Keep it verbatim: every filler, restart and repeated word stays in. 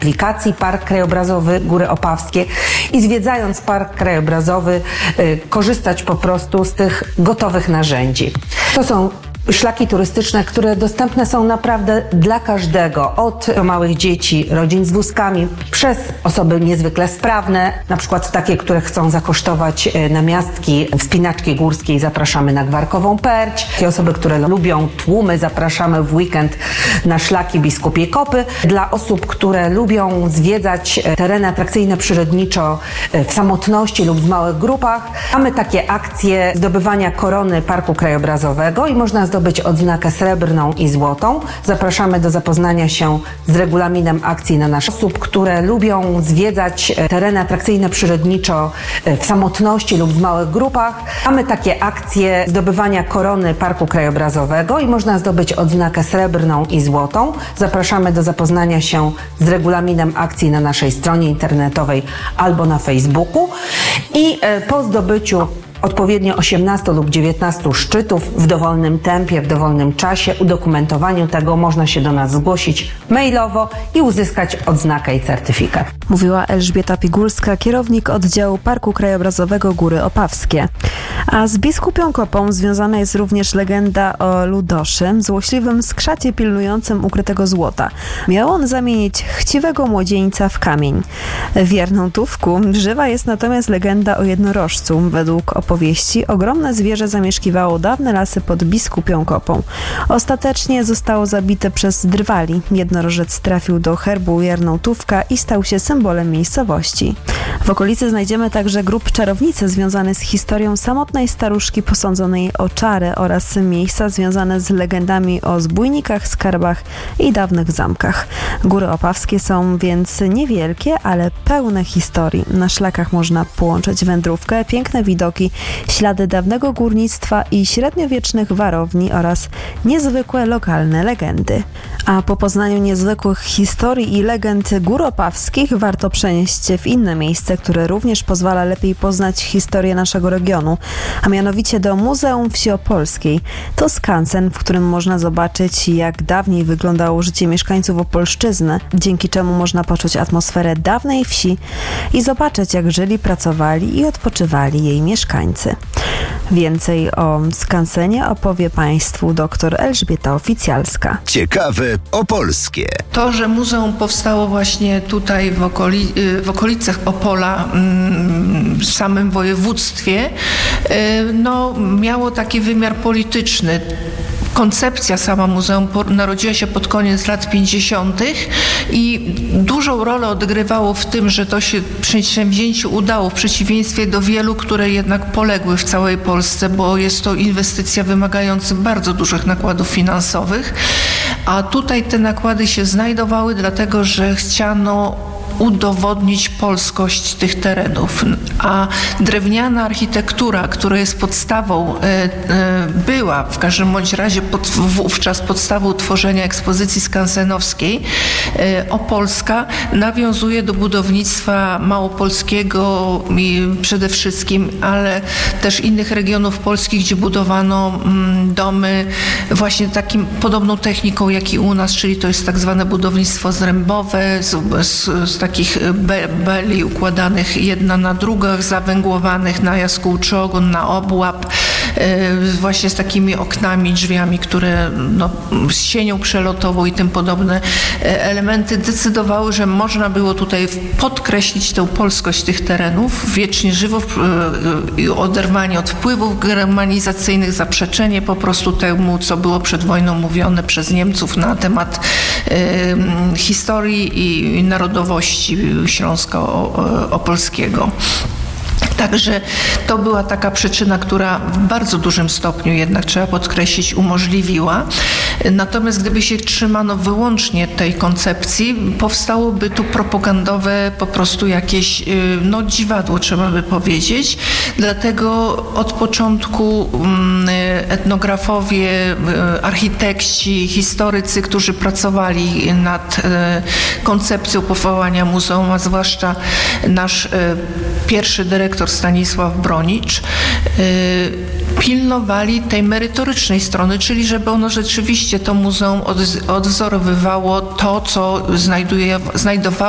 aplikacji Park Krajobrazowy Góry Opawskie i zwiedzając Park Krajobrazowy y, korzystać po prostu z tych gotowych narzędzi. To są szlaki turystyczne, które dostępne są naprawdę dla każdego, od małych dzieci, rodzin z wózkami, przez osoby niezwykle sprawne, na przykład takie, które chcą zakosztować namiastki wspinaczki górskiej, zapraszamy na Gwarkową Perć. Takie osoby, które lubią tłumy, zapraszamy w weekend na szlaki Biskupiej Kopy. Dla osób, które lubią zwiedzać tereny atrakcyjne przyrodniczo w samotności lub w małych grupach, mamy takie akcje zdobywania korony Parku Krajobrazowego i można zdobyć odznakę srebrną i złotą. Zapraszamy do zapoznania się z regulaminem akcji na nasz osób, które lubią zwiedzać tereny atrakcyjne przyrodniczo w samotności lub w małych grupach. Mamy takie akcje zdobywania korony Parku Krajobrazowego i można zdobyć odznakę srebrną i złotą. Zapraszamy do zapoznania się z regulaminem akcji na naszej stronie internetowej albo na Facebooku i po zdobyciu odpowiednio osiemnastu lub dziewiętnastu szczytów w dowolnym tempie, w dowolnym czasie, udokumentowaniu tego można się do nas zgłosić mailowo i uzyskać odznakę i certyfikat. Mówiła Elżbieta Pigulska, kierownik oddziału Parku Krajobrazowego Góry Opawskie. A z Biskupią Kopą związana jest również legenda o Ludoszy, złośliwym skrzacie pilnującym ukrytego złota. Miał on zamienić chciwego młodzieńca w kamień. W Jarnołtówku żywa jest natomiast legenda o jednorożcu. Według opowieści ogromne zwierzę zamieszkiwało dawne lasy pod Biskupią Kopą. Ostatecznie zostało zabite przez drwali. Jednorożec trafił do herbu Jarnołtówka i stał się symbolem miejscowości. W okolicy znajdziemy także grób czarownicy związany z historią samotnej staruszki posądzonej o czary oraz miejsca związane z legendami o zbójnikach, skarbach i dawnych zamkach. Góry Opawskie są więc niewielkie, ale pełne historii. Na szlakach można połączyć wędrówkę, piękne widoki, ślady dawnego górnictwa i średniowiecznych warowni oraz niezwykłe lokalne legendy. A po poznaniu niezwykłych historii i legend Gór Opawskich warto przenieść się w inne miejsce, które również pozwala lepiej poznać historię naszego regionu, a mianowicie do Muzeum Wsi Opolskiej. To skansen, w którym można zobaczyć, jak dawniej wyglądało życie mieszkańców Opolszczyzny, dzięki czemu można poczuć atmosferę dawnej wsi i zobaczyć, jak żyli, pracowali i odpoczywali jej mieszkańcy. Więcej o skansenie opowie Państwu dr Elżbieta Oficjalska. Ciekawe opolskie. To, że muzeum powstało właśnie tutaj w, okoli, w okolicach Opola, w samym województwie, no, miało taki wymiar polityczny. Koncepcja sama muzeum narodziła się pod koniec lat pięćdziesiątych i dużą rolę odgrywało w tym, że to się przedsięwzięciu udało, w przeciwieństwie do wielu, które jednak poległy w całej Polsce, bo jest to inwestycja wymagająca bardzo dużych nakładów finansowych, a tutaj te nakłady się znajdowały, dlatego że chciano udowodnić polskość tych terenów. A drewniana architektura, która jest podstawą, była w każdym bądź razie pod, wówczas podstawą tworzenia ekspozycji skansenowskiej, opolska nawiązuje do budownictwa małopolskiego i przede wszystkim, ale też innych regionów Polski, gdzie budowano domy właśnie takim podobną techniką, jak i u nas, czyli to jest tak zwane budownictwo zrębowe, z, z, z takich be, beli układanych jedna na drugą, zawęgłowanych na jaskółczy ogon, na obłap, yy, właśnie z takimi oknami, drzwiami, które no, z sienią przelotową i tym podobne elementy decydowały, że można było tutaj podkreślić tę polskość tych terenów, wiecznie żywo, yy, oderwanie od wpływów germanizacyjnych, zaprzeczenie po prostu temu, co było przed wojną mówione przez Niemców na temat yy, historii i narodowości Śląska Opolskiego. Także to była taka przyczyna, która w bardzo dużym stopniu jednak, trzeba podkreślić, umożliwiła. Natomiast gdyby się trzymano wyłącznie tej koncepcji, powstałoby tu propagandowe po prostu jakieś no, dziwadło, trzeba by powiedzieć. Dlatego od początku etnografowie, architekci, historycy, którzy pracowali nad koncepcją powołania muzeum, a zwłaszcza nasz pierwszy dyrektor Stanisław Bronicz, pilnowali tej merytorycznej strony, czyli żeby ono rzeczywiście, to muzeum odwzorowywało to, co znajduje, znajdowało